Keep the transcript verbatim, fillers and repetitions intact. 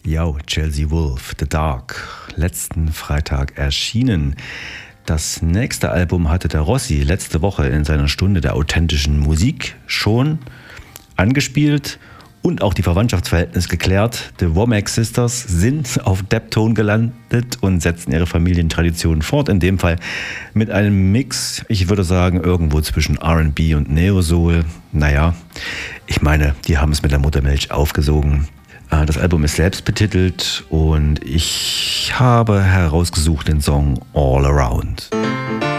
Yo, Chelsea Wolfe, The Dark, letzten Freitag erschienen. Das nächste Album hatte der Rossi letzte Woche in seiner Stunde der authentischen Musik schon angespielt und auch die Verwandtschaftsverhältnisse geklärt. The Womack Sisters sind auf Deptone gelandet und setzen ihre Familientradition fort. In dem Fall mit einem Mix, ich würde sagen, irgendwo zwischen R and B und Neo-Soul. Naja, ich meine, die haben es mit der Muttermilch aufgesogen. Das Album ist selbst betitelt und ich habe herausgesucht den Song All Around.